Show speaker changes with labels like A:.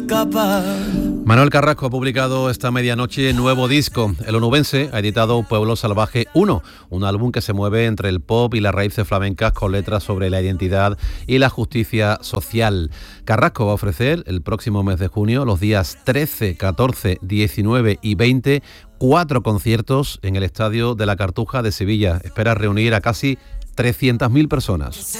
A: escapar.
B: Manuel Carrasco ha publicado esta medianoche nuevo disco. El onubense ha editado Pueblo Salvaje 1, un álbum que se mueve entre el pop y las raíces flamencas con letras sobre la identidad y la justicia social. Carrasco va a ofrecer el próximo mes de junio, los días 13, 14, 19 y 20, 4 conciertos en el Estadio de la Cartuja de Sevilla. Espera reunir a casi 300.000 personas.